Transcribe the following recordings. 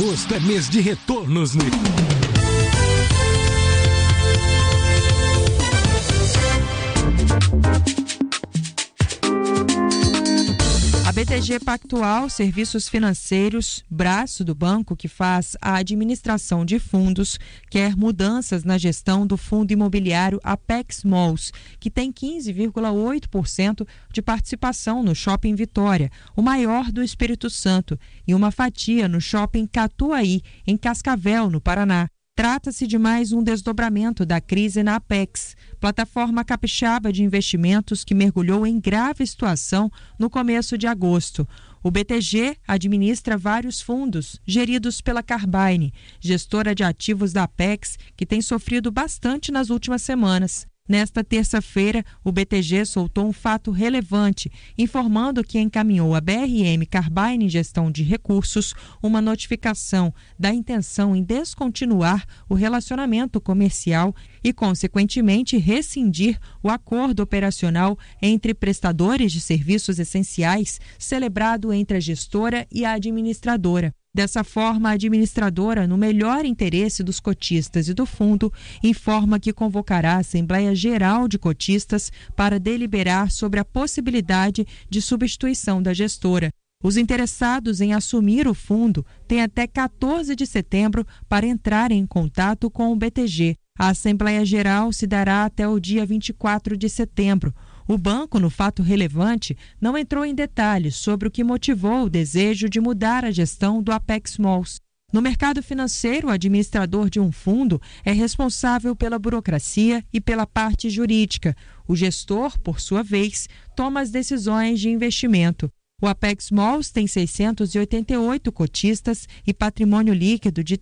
Agosto é mês de retornos no A BTG Pactual Serviços Financeiros, braço do banco que faz a administração de fundos, quer mudanças na gestão do fundo imobiliário Apex Malls, que tem 15,8% de participação no Shopping Vitória, o maior do Espírito Santo, e uma fatia no Shopping Catuaí, em Cascavel, no Paraná. Trata-se de mais um desdobramento da crise na Apex, plataforma capixaba de investimentos que mergulhou em grave situação no começo de agosto. O BTG administra vários fundos geridos pela Carbyne, gestora de ativos da Apex, que tem sofrido bastante nas últimas semanas. Nesta terça-feira, o BTG soltou um fato relevante, informando que encaminhou à BRM Carbyne Gestão de Recursos uma notificação da intenção em descontinuar o relacionamento comercial e, consequentemente, rescindir o acordo operacional entre prestadores de serviços essenciais celebrado entre a gestora e a administradora. Dessa forma, a administradora, no melhor interesse dos cotistas e do fundo, informa que convocará a Assembleia Geral de Cotistas para deliberar sobre a possibilidade de substituição da gestora. Os interessados em assumir o fundo têm até 14 de setembro para entrar em contato com o BTG. A Assembleia Geral se dará até o dia 24 de setembro. O banco, no fato relevante, não entrou em detalhes sobre o que motivou o desejo de mudar a gestão do Apex Malls. No mercado financeiro, o administrador de um fundo é responsável pela burocracia e pela parte jurídica. O gestor, por sua vez, toma as decisões de investimento. O Apex Malls tem 688 cotistas e patrimônio líquido de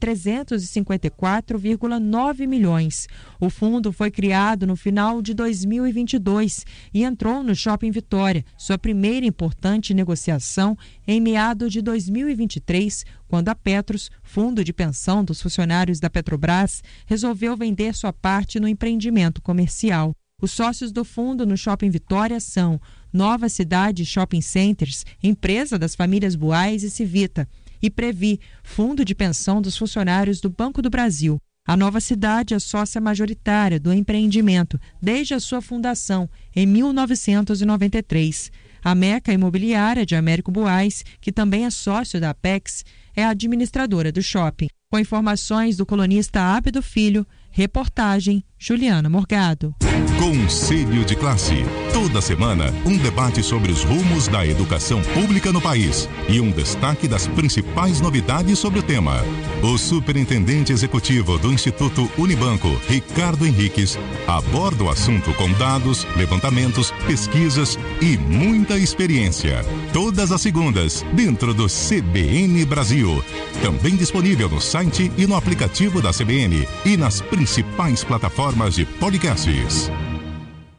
354,9 milhões. O fundo foi criado no final de 2022 e entrou no Shopping Vitória, sua primeira importante negociação em meados de 2023, quando a Petros, fundo de pensão dos funcionários da Petrobras, resolveu vender sua parte no empreendimento comercial. Os sócios do fundo no Shopping Vitória são Nova Cidade Shopping Centers, empresa das famílias Buais e Civita, e Previ, fundo de pensão dos funcionários do Banco do Brasil. A Nova Cidade é sócia majoritária do empreendimento desde a sua fundação, em 1993. A Meca Imobiliária de Américo Buais, que também é sócio da Apex, é a administradora do shopping. Com informações do colunista Ábido Filho, reportagem Juliana Morgado. Conselho de Classe. Toda semana, um debate sobre os rumos da educação pública no país e um destaque das principais novidades sobre o tema. O superintendente executivo do Instituto Unibanco, Ricardo Henriques, aborda o assunto com dados, levantamentos, pesquisas e muita experiência. Todas as segundas, dentro do CBN Brasil. Também disponível no site e no aplicativo da CBN e nas principais plataformas de podcasts.